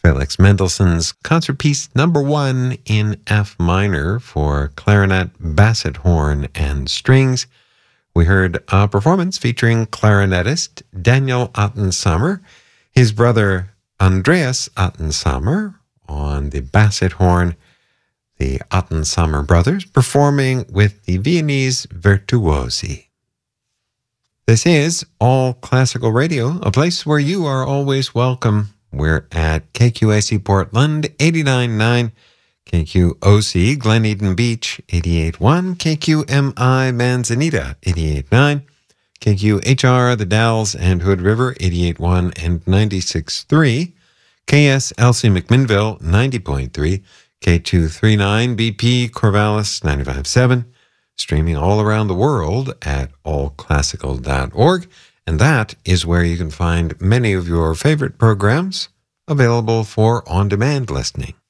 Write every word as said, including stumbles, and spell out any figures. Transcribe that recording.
Felix Mendelssohn's concert piece number one in F minor for clarinet, basset horn, and strings. We heard a performance featuring clarinetist Daniel Ottensamer, his brother Andreas Ottensamer on the basset horn, the Ottensamer brothers performing with the Viennese Virtuosi. This is All Classical Radio, a place where you are always welcome. We're at K Q A C Portland, eighty-nine point nine, K Q O C Glen Eden Beach, eighty-eight point one, K Q M I Manzanita, eighty-eight point nine, K Q H R The Dalles and Hood River, eighty-eight point one and ninety-six point three, K S L C McMinnville, ninety point three, K two thirty-nine B P Corvallis, ninety-five point seven, streaming all around the world at all classical dot org. And that is where you can find many of your favorite programs available for on-demand listening.